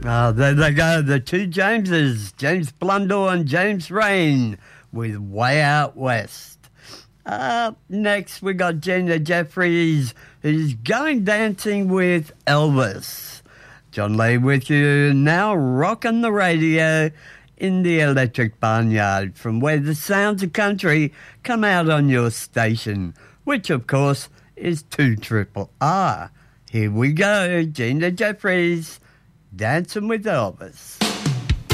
There they go, the two Jameses, James Blundell and James Rain, with Way Out West. Next, we got Gina Jeffries, who's going dancing with Elvis. John Lee with you now, rocking the radio in the Electric Barnyard, from where the sounds of country come out on your station, which, of course, is 2RRR. Here we go, Gina Jeffries, Dancing with Elvis.